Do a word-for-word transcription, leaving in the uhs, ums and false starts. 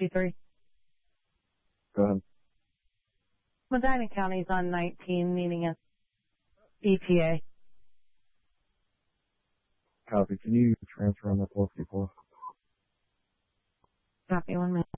sixty-three. Go ahead. Medina County's on nineteen, needing a E T A. Copy. Can you transfer on that four fifty-four? Copy, one minute.